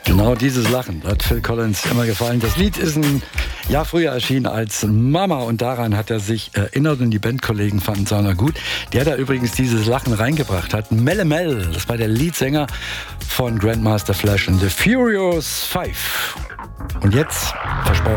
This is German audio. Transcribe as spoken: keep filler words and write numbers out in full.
Genau dieses Lachen hat Phil Collins immer gefallen. Das Lied ist ein Jahr früher erschienen als Mama und daran hat er sich erinnert und die Bandkollegen fanden es auch noch gut. Der da übrigens dieses Lachen reingebracht hat, Melle Mel, das war der Leadsänger von Grandmaster Flash und The Furious Five. Und jetzt, versprochen,